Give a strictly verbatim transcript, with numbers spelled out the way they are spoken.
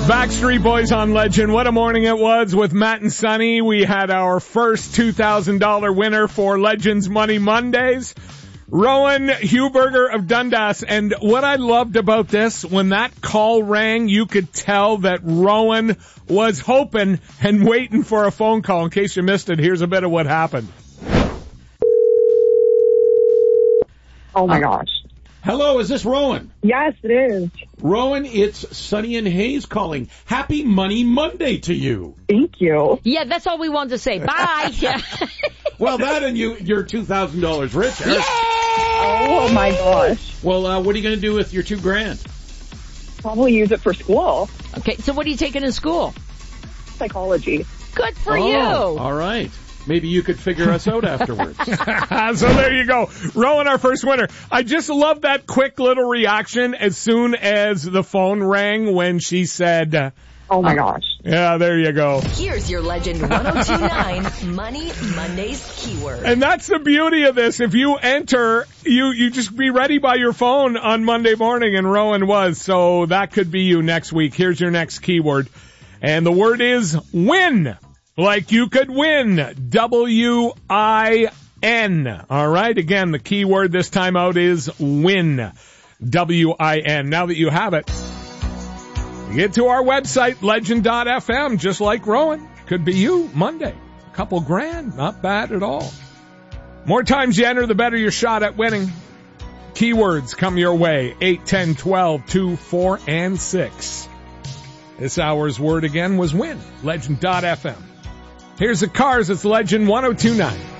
Backstreet Boys on Legend. What a morning it was with Matt and Sonny. We had our first two thousand dollars winner for Legends Money Mondays, Rowan Huberger of Dundas. And what I loved about this, when that call rang, you could tell that Rowan was hoping and waiting for a phone call. In case you missed it, here's a bit of what happened. Oh my gosh. Hello, is this Rowan? Yes, it is. Rowan, it's Sonny and Hayes calling. Happy Money Monday to you. Thank you. Yeah, that's all we wanted to say. Bye. Yeah. Well, that and you, you're two thousand dollars richer. Yay! Oh my gosh. Well, uh, what are you going to do with your two grand? Probably use it for school. Okay, so what are you taking in school? Psychology. Good for oh, you. All right. Maybe you could figure us out afterwards. So there you go. Rowan, our first winner. I just love that quick little reaction as soon as the phone rang when she said, uh, Oh my gosh. yeah, there you go. Here's your Legend one oh two point nine Money Mondays keyword. And that's the beauty of this. If you enter, you, you just be ready by your phone on Monday morning, and Rowan was. So that could be you next week. Here's your next keyword. And the word is win. Like you could win. W I N. All right. Again, the keyword this time out is win. W I N. Now that you have it, get to our website, legend dot f m, just like Rowan. Could be you Monday. A couple grand. Not bad at all. More times you enter, the better your shot at winning. Keywords come your way. eight, ten, twelve, two, four, and six. This hour's word again was win. legend dot f m. Here's the cars. It's Legend one oh two point nine.